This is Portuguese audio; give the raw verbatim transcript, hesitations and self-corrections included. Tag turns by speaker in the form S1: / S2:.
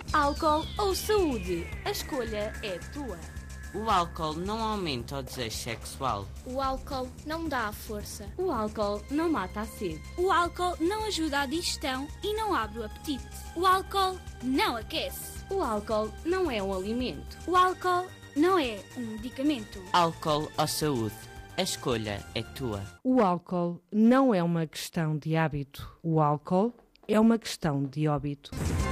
S1: Álcool ou saúde? A escolha é tua.
S2: O álcool não aumenta o desejo sexual.
S3: O álcool não dá a força.
S1: O álcool não mata a sede.
S4: O álcool não ajuda a digestão e não abre o apetite. O álcool não aquece.
S1: O álcool não é um alimento.
S4: O álcool não é um medicamento.
S2: Álcool ou saúde? A escolha é tua.
S5: O álcool não é uma questão de hábito. O álcool é uma questão de óbito.